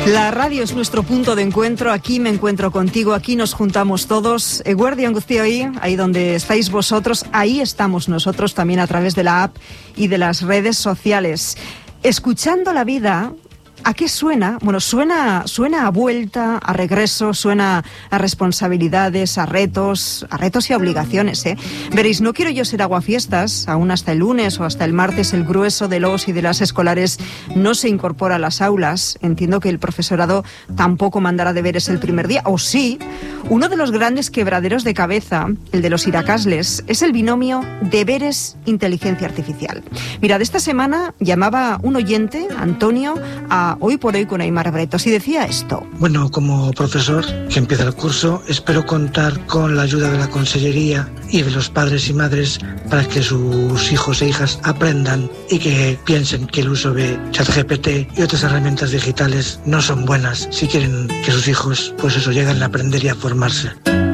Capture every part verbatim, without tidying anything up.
La radio es nuestro punto de encuentro, aquí me encuentro contigo, aquí nos juntamos todos. Eguerdion guztioi, ahí donde estáis vosotros, ahí estamos nosotros también a través de la app y de las redes sociales. Escuchando la vida, ¿a qué suena? Bueno, suena, suena a vuelta, a regreso, suena a responsabilidades, a retos, a retos y a obligaciones, ¿eh? Veréis, no quiero yo ser aguafiestas, aún hasta el lunes o hasta el martes el grueso de los y de las escolares no se incorpora a las aulas. Entiendo que el profesorado tampoco mandará deberes el primer día, o sí. Uno de los grandes quebraderos de cabeza, el de los iracasles, es el binomio deberes-inteligencia artificial. Mirad, esta semana llamaba un oyente, Antonio, a Hoy por Hoy con Aimar Bretos y decía esto. Bueno, como profesor que empieza el curso, espero contar con la ayuda de la consellería y de los padres y madres para que sus hijos e hijas aprendan y que piensen que el uso de ChatGPT y otras herramientas digitales no son buenas si quieren que sus hijos, pues eso, lleguen a aprender y a formarse.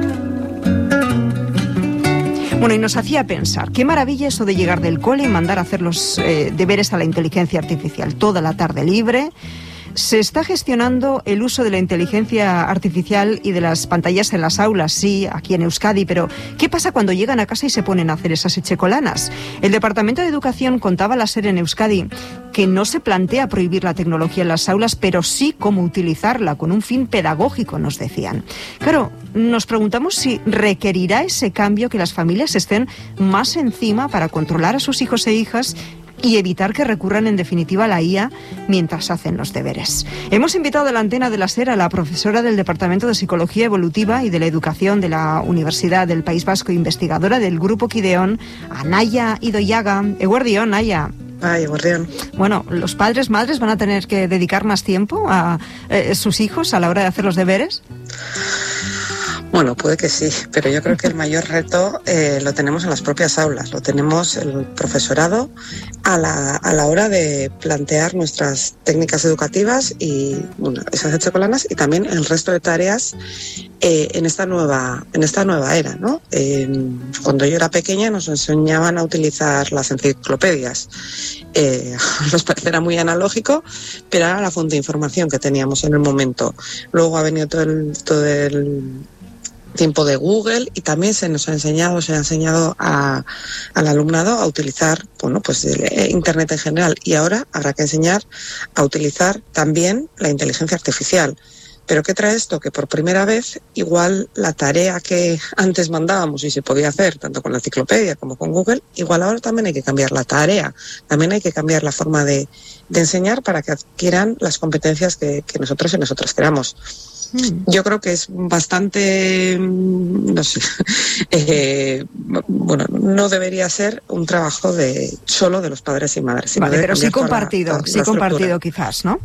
Bueno, y nos hacía pensar, qué maravilla eso de llegar del cole y mandar a hacer los eh, deberes a la inteligencia artificial. Toda la tarde libre. Se está gestionando el uso de la inteligencia artificial y de las pantallas en las aulas, sí, aquí en Euskadi, pero ¿qué pasa cuando llegan a casa y se ponen a hacer esas echecolanas? El Departamento de Educación contaba la SER en Euskadi que no se plantea prohibir la tecnología en las aulas, pero sí cómo utilizarla con un fin pedagógico, nos decían. Claro, nos preguntamos si requerirá ese cambio que las familias estén más encima para controlar a sus hijos e hijas y evitar que recurran en definitiva a la I A mientras hacen los deberes. Hemos invitado a la antena de la SER a la profesora del Departamento de Psicología Evolutiva y de la Educación de la Universidad del País Vasco, investigadora del Grupo Kideon, a Naya Idoyaga. Eguerdion, Naya. Ay, Eguerdion. Bueno, ¿los padres, madres van a tener que dedicar más tiempo a eh, sus hijos a la hora de hacer los deberes? Bueno, puede que sí, pero yo creo que el mayor reto eh, lo tenemos en las propias aulas, lo tenemos el profesorado a la, a la hora de plantear nuestras técnicas educativas y bueno, esas echecolanas y también el resto de tareas eh, en esta nueva en esta nueva era, ¿no? Eh, cuando yo era pequeña nos enseñaban a utilizar las enciclopedias. Eh, nos parecerá muy analógico, pero era la fuente de información que teníamos en el momento. Luego ha venido todo el, todo el tiempo de Google y también se nos ha enseñado, se ha enseñado a, al alumnado a utilizar, bueno, pues el Internet en general, y ahora habrá que enseñar a utilizar también la inteligencia artificial. Pero ¿qué trae esto? Que por primera vez, igual la tarea que antes mandábamos y se podía hacer, tanto con la enciclopedia como con Google, igual ahora también hay que cambiar la tarea, también hay que cambiar la forma de, de enseñar para que adquieran las competencias que, que nosotros y nosotras queramos. Yo creo que es bastante, no sé, eh, bueno, no debería ser un trabajo de solo de los padres y madres. Vale, pero sí compartido, la, la, sí la compartido quizás, ¿no?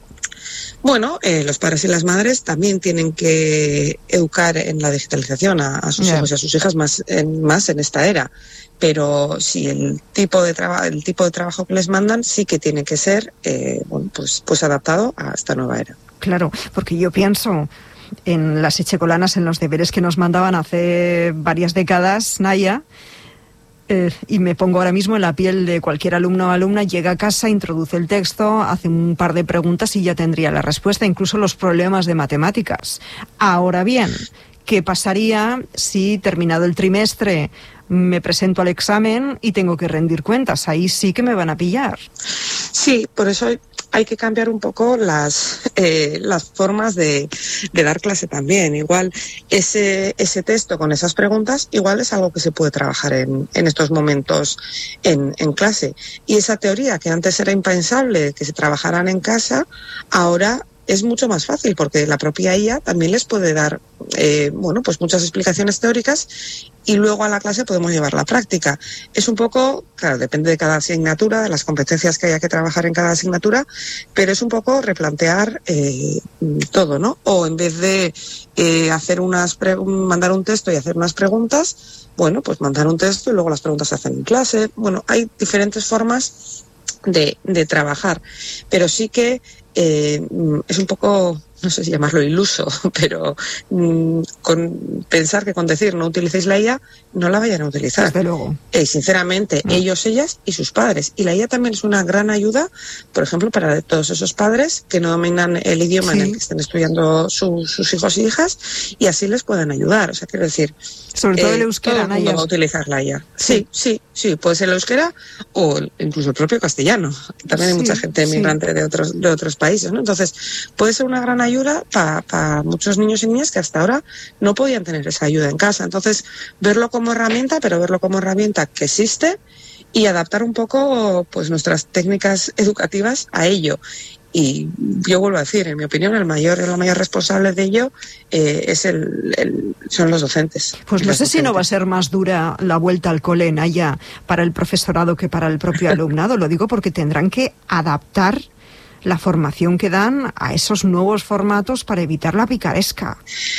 Bueno, eh, los padres y las madres también tienen que educar en la digitalización a, a sus yeah. hijos y a sus hijas más en, más en esta era. Pero sí, el tipo de trabajo, el tipo de trabajo que les mandan sí que tiene que ser, eh, bueno, pues, pues adaptado a esta nueva era. Claro, porque yo pienso en las echecolanas, en los deberes que nos mandaban hace varias décadas, Naya, eh, y me pongo ahora mismo en la piel de cualquier alumno o alumna, llega a casa, introduce el texto, hace un par de preguntas y ya tendría la respuesta, incluso los problemas de matemáticas. Ahora bien, ¿qué pasaría si terminado el trimestre me presento al examen y tengo que rendir cuentas? Ahí sí que me van a pillar. Sí, por eso hay, hay que cambiar un poco las eh, las formas de, de dar clase también. Igual ese ese texto con esas preguntas, igual es algo que se puede trabajar en, en estos momentos en, en clase. Y esa teoría que antes era impensable que se trabajaran en casa, ahora es mucho más fácil porque la propia I A también les puede dar eh, bueno, pues muchas explicaciones teóricas y luego a la clase podemos llevar la práctica. Es un poco, claro, depende de cada asignatura, de las competencias que haya que trabajar en cada asignatura, pero es un poco replantear eh, todo, ¿no? O en vez de eh, hacer unas pre- mandar un texto y hacer unas preguntas, bueno, pues mandar un texto y luego las preguntas se hacen en clase. Bueno, hay diferentes formas de, de trabajar, pero sí que Eh, es un poco no sé si llamarlo iluso, pero mmm, con pensar que con decir no utilicéis la I A, no la vayan a utilizar. Desde luego. Eh, sinceramente, no. ellos, ellas y sus padres. Y la I A también es una gran ayuda, por ejemplo, para todos esos padres que no dominan el idioma sí. en el que estén estudiando su, sus hijos y hijas, y así les pueden ayudar. O sea, quiero decir, sobre todo eh, el euskera, todo el mundo va a utilizar la I A. Sí, sí, sí, puede ser el euskera o incluso el propio castellano. También hay sí, mucha gente emigrante sí. de otros de otros países, ¿no? Entonces, puede ser una gran ayuda para pa muchos niños y niñas que hasta ahora no podían tener esa ayuda en casa. Entonces, verlo como herramienta, pero verlo como herramienta que existe y adaptar un poco pues nuestras técnicas educativas a ello. Y yo vuelvo a decir, en mi opinión, el mayor, la mayor responsable de ello eh, es el, el, son los docentes. Pues no sé si no va a ser más dura la vuelta al cole en Haya para el profesorado que para el propio alumnado. Lo digo porque tendrán que adaptar la formación que dan a esos nuevos formatos para evitar la picaresca.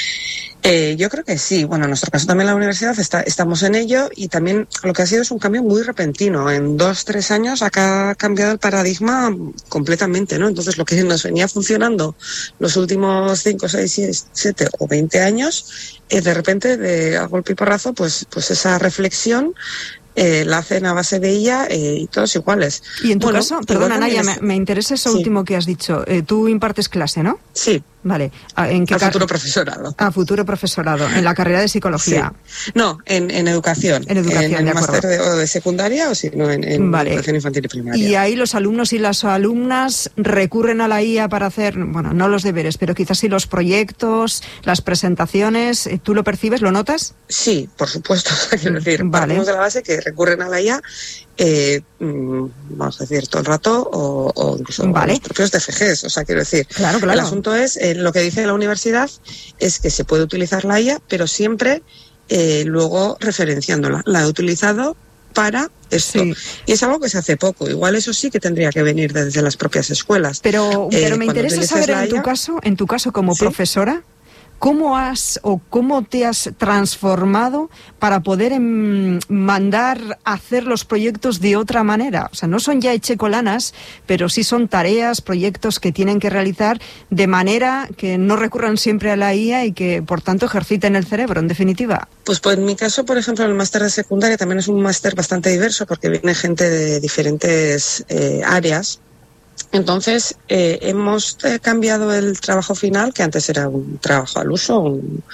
Eh, yo creo que sí. Bueno, en nuestro caso también la universidad está, estamos en ello, y también lo que ha sido es un cambio muy repentino. En dos, tres años ha cambiado el paradigma completamente, ¿no? Entonces, lo que nos venía funcionando los últimos cinco, seis, siete o veinte años, eh, de repente, de a golpe y porrazo, pues, pues esa reflexión Eh, la hacen a base de ella eh, y todos iguales. Y en tu bueno, caso, perdona Naya, es... me, me interesa eso sí. último que has dicho. Eh, tú impartes clase, ¿no? Sí. Vale. ¿En qué a futuro profesorado. A futuro profesorado, en la carrera de psicología. Sí. No, en, en educación. En educación, en de el acuerdo. máster de, o de secundaria o si no, en, en vale. educación infantil y primaria. Y ahí los alumnos y las alumnas recurren a la I A para hacer, bueno, no los deberes, pero quizás sí los proyectos, las presentaciones. ¿Tú lo percibes, lo notas? Sí, por supuesto. Quiero decir, vale. partimos de la base que recurren a la I A, eh, vamos a decir, todo el rato, o, o incluso vale. los propios D F Gs. O sea, quiero decir, claro, claro. el asunto es, eh, lo que dice la universidad es que se puede utilizar la I A, pero siempre eh, luego referenciándola. La he utilizado para esto. Sí. Y es algo que se hace poco. Igual eso sí que tendría que venir desde las propias escuelas. Pero, eh, pero me interesa saber en tu caso, en tu caso como ¿sí? profesora, ¿cómo has o cómo te has transformado para poder em, mandar a hacer los proyectos de otra manera? O sea, no son ya echecolanas, pero sí son tareas, proyectos que tienen que realizar de manera que no recurran siempre a la I A y que, por tanto, ejerciten el cerebro, en definitiva. Pues, pues en mi caso, por ejemplo, el máster de secundaria también es un máster bastante diverso porque viene gente de diferentes eh, áreas. Entonces, eh, hemos eh, cambiado el trabajo final, que antes era un trabajo al uso, un,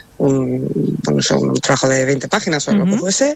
un, bueno, un trabajo de veinte páginas o uh-huh. lo que fuese,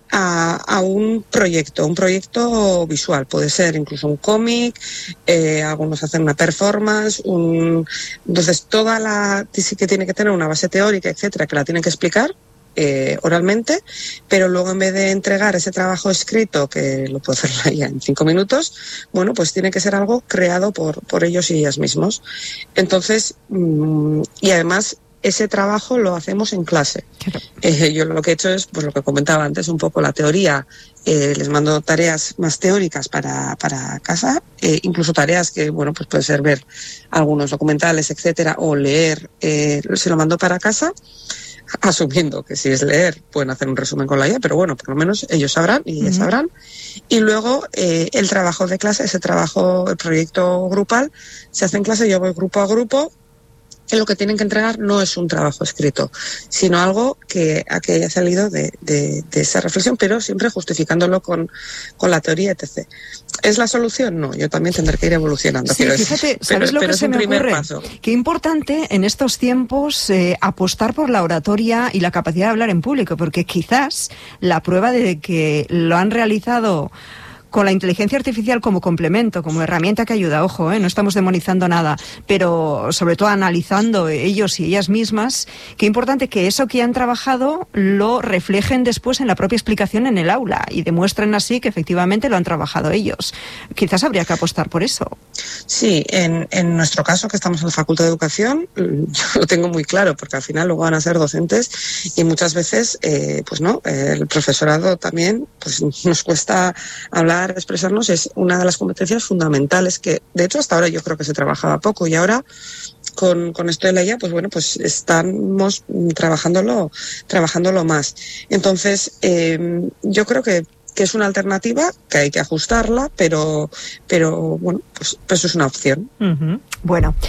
a, a un proyecto, un proyecto visual. Puede ser incluso un cómic, eh, algunos hacen una performance, un, entonces toda la, sí que tiene que tener una base teórica, etcétera, que la tienen que explicar Eh, oralmente, pero luego en vez de entregar ese trabajo escrito, que lo puede hacer ya en cinco minutos, bueno, pues tiene que ser algo creado por, por ellos y ellas mismos. Entonces, mmm, y además ese trabajo lo hacemos en clase. Eh, yo lo que he hecho es, pues lo que comentaba antes, un poco la teoría. Eh, les mando tareas más teóricas para, para casa, eh, incluso tareas que, bueno, pues puede ser ver algunos documentales, etcétera, o leer, eh, se lo mando para casa, asumiendo que si es leer pueden hacer un resumen con la I A, pero bueno, por lo menos ellos sabrán y ellas uh-huh. sabrán. Y luego eh, el trabajo de clase, ese trabajo, el proyecto grupal, se hace en clase, yo voy grupo a grupo, que lo que tienen que entregar no es un trabajo escrito, sino algo que, a que haya salido de, de, de esa reflexión, pero siempre justificándolo con, con la teoría, etcétera. ¿Es la solución? No, yo también tendré que ir evolucionando. Sí, fíjate, decir. ¿sabes pero, lo pero que se me ocurre? Paso. Qué importante en estos tiempos eh, apostar por la oratoria y la capacidad de hablar en público, porque quizás la prueba de que lo han realizado con la inteligencia artificial como complemento, como herramienta que ayuda, ojo, ¿eh? No estamos demonizando nada, pero sobre todo analizando ellos y ellas mismas, qué importante que eso que han trabajado lo reflejen después en la propia explicación en el aula y demuestren así que efectivamente lo han trabajado ellos. Quizás habría que apostar por eso. Sí, en, en nuestro caso, que estamos en la Facultad de Educación, yo lo tengo muy claro, porque al final luego van a ser docentes y muchas veces, eh, pues no, el profesorado también, pues nos cuesta hablar, expresarnos, es una de las competencias fundamentales que, de hecho, hasta ahora yo creo que se trabajaba poco y ahora con, con esto de la I A, pues bueno, pues estamos trabajándolo, trabajándolo más. Entonces, eh, yo creo que que es una alternativa, que hay que ajustarla, pero, pero bueno, pues, pues es una opción. Uh-huh. Bueno,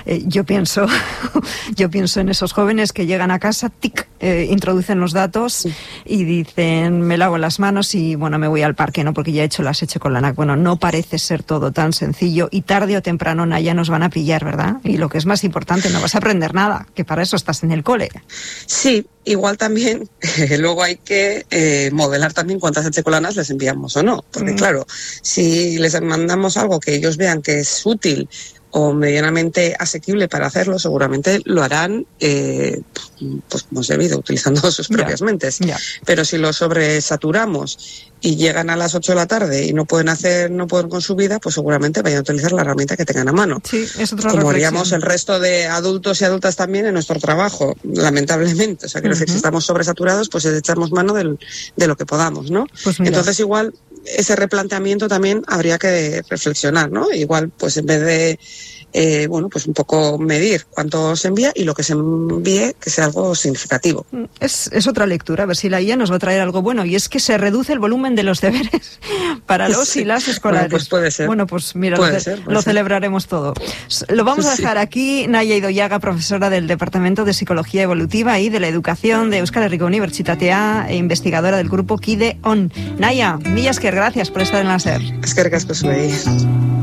Eh, yo pienso, yo pienso en esos jóvenes que llegan a casa, tic, eh, introducen los datos sí. y dicen, me lavo las manos y bueno, me voy al parque, ¿no? Porque ya he hecho las hecho con la N A C. Bueno, no parece ser todo tan sencillo y tarde o temprano ya nos van a pillar, ¿verdad? Y lo que es más importante, no vas a aprender nada, que para eso estás en el cole. Sí, igual también, eh, luego hay que eh, modelar también cuántas hechecolanas les enviamos o no, porque mm. claro, si les mandamos algo que ellos vean que es útil o medianamente asequible para hacerlo, seguramente lo harán eh, pues como es debido, utilizando sus propias yeah. mentes. Yeah. Pero si lo sobresaturamos y llegan a las ocho de la tarde y no pueden hacer, no pueden con su vida, pues seguramente vayan a utilizar la herramienta que tengan a mano. Sí, es otra Como reflexión. haríamos el resto de adultos y adultas también en nuestro trabajo, lamentablemente. O sea, que uh-huh. si estamos sobresaturados, pues echamos mano del, de lo que podamos, ¿no? Pues entonces igual ese replanteamiento también habría que reflexionar, ¿no? Igual, pues en vez de Eh, bueno, pues un poco medir cuánto se envía y lo que se envíe que sea algo significativo. Es, es otra lectura, a ver si la I A nos va a traer algo bueno, y es que se reduce el volumen de los deberes para los sí. y las escolares. Bueno, pues puede ser. Bueno, pues mira, puede lo, ser, puede lo ser. celebraremos todo. Lo vamos a dejar sí. aquí. Nahia Idoiaga, profesora del Departamento de Psicología Evolutiva y de la Educación de Euskal Herriko Unibertsitatea e investigadora del grupo KIDE-ON. Nahia, mila esker, gracias por estar en la SER. Eskerrik asko zuei.